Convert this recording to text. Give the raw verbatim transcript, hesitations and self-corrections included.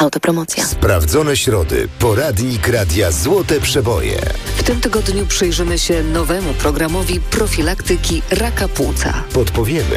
Autopromocja. Sprawdzone środy. Poradnik Radia Złote Przeboje. W tym tygodniu przyjrzymy się nowemu programowi profilaktyki raka płuca. Podpowiemy,